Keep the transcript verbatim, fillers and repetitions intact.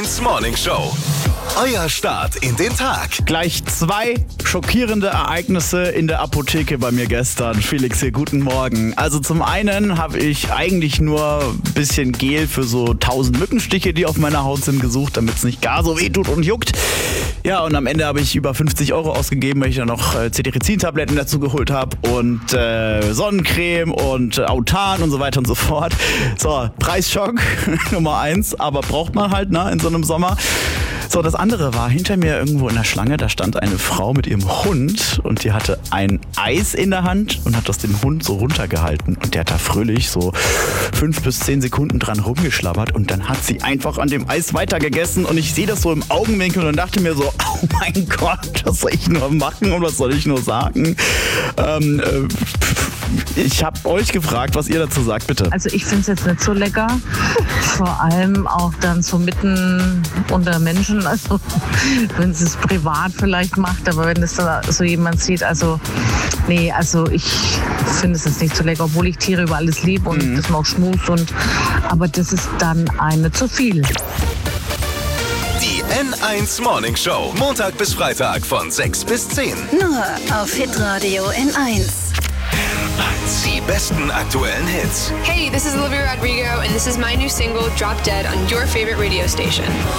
Morning Show. Euer Start in den Tag. Gleich zwei schockierende Ereignisse in der Apotheke bei mir gestern. Felix hier, guten Morgen. Also zum einen habe ich eigentlich nur ein bisschen Gel für so tausend Mückenstiche, die auf meiner Haut sind, gesucht, damit es nicht gar so weh tut und juckt. Ja, und am Ende habe ich über fünfzig Euro ausgegeben, weil ich dann noch äh, Cetirizin-Tabletten dazu geholt habe und äh, Sonnencreme und äh, Autan und so weiter und so fort. So, Preisschock Nummer eins, aber braucht man halt, ne, in so einem Sommer. So, das andere war hinter mir irgendwo in der Schlange, da stand eine Frau mit ihrem Hund und die hatte ein Eis in der Hand und hat das dem Hund so runtergehalten und der hat da fröhlich so fünf bis zehn Sekunden dran rumgeschlabbert und dann hat sie einfach an dem Eis weitergegessen und ich sehe das so im Augenwinkel und dachte mir so, oh mein Gott, was soll ich nur machen und was soll ich nur sagen? Ähm, äh, ich habe euch gefragt, was ihr dazu sagt, bitte. Also ich finde es jetzt nicht so lecker, vor allem auch dann so mitten unter Menschen, also wenn es es privat vielleicht macht, aber wenn es da so jemand sieht, also nee, also ich finde es jetzt nicht so lecker, obwohl ich Tiere über alles liebe und mhm. das mag Schmus und, aber das ist dann eine zu viel. Die N eins Morning Show, Montag bis Freitag von sechs bis zehn. Nur auf Hitradio N eins. Die besten aktuellen Hits. Hey, this is Olivia Rodrigo and this is my new single Drop Dead on your favorite radio station.